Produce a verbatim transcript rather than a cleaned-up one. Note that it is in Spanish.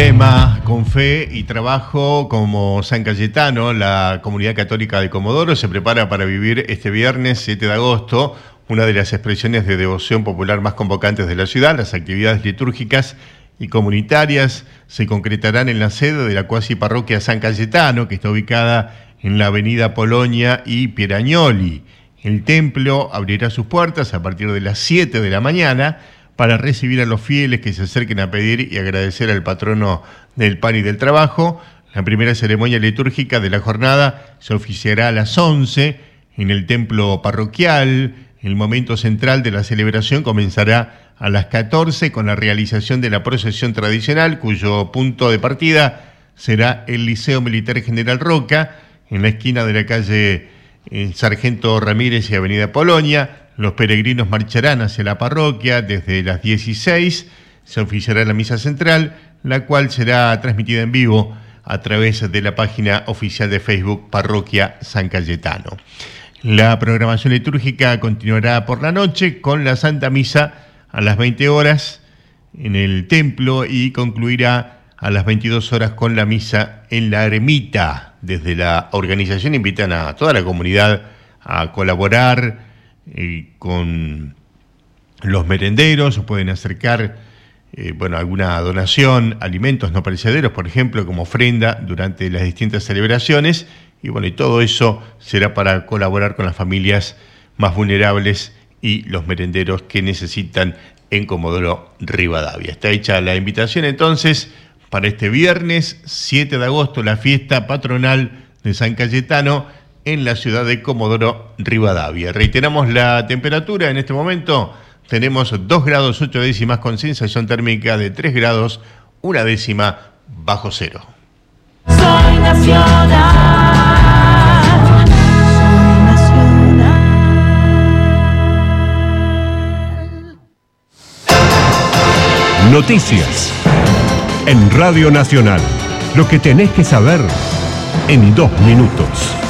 lema, con fe y trabajo, como San Cayetano, la comunidad católica de Comodoro se prepara para vivir este viernes siete de agosto, una de las expresiones de devoción popular más convocantes de la ciudad. Las actividades litúrgicas y comunitarias se concretarán en la sede de la cuasi parroquia San Cayetano, que está ubicada en la avenida Polonia y Pieragnoli. El templo abrirá sus puertas a partir de las siete de la mañana para recibir a los fieles que se acerquen a pedir y agradecer al patrono del pan y del trabajo. La primera ceremonia litúrgica de la jornada se oficiará a las once en el templo parroquial. El momento central de la celebración comenzará a las catorce con la realización de la procesión tradicional, cuyo punto de partida será el Liceo Militar General Roca, en la esquina de la calle eh, Sargento Ramírez y avenida Polonia. Los peregrinos marcharán hacia la parroquia desde las dieciséis. Se oficiará la misa central, la cual será transmitida en vivo a través de la página oficial de Facebook Parroquia San Cayetano. La programación litúrgica continuará por la noche con la Santa Misa a las veinte horas en el templo y concluirá a las veintidós horas con la misa en la ermita. Desde la organización invitan a toda la comunidad a colaborar eh, con los merenderos, o pueden acercar eh, bueno, alguna donación, alimentos no perecederos, por ejemplo, como ofrenda durante las distintas celebraciones. Y bueno, y todo eso será para colaborar con las familias más vulnerables y los merenderos que necesitan en Comodoro Rivadavia. Está hecha la invitación entonces para este viernes siete de agosto, la fiesta patronal de San Cayetano en la ciudad de Comodoro Rivadavia. Reiteramos la temperatura en este momento. Tenemos dos grados ocho décimas con sensación térmica de tres grados una décima bajo cero. Soy nacional. Soy nacional. Noticias en Radio Nacional. Lo que tenés que saber en dos minutos.